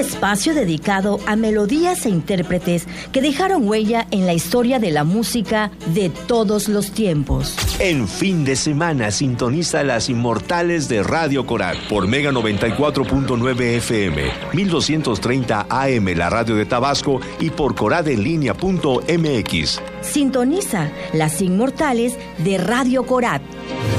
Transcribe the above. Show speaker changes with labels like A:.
A: espacio dedicado a melodías e intérpretes que dejaron huella en la historia de la música de todos los tiempos.
B: En fin de semana sintoniza Las Inmortales de Radio Corat por Mega 94.9 FM, 1230 AM, la radio de Tabasco, y por coradenlinea.mx.
A: Sintoniza Las Inmortales de Radio Corat.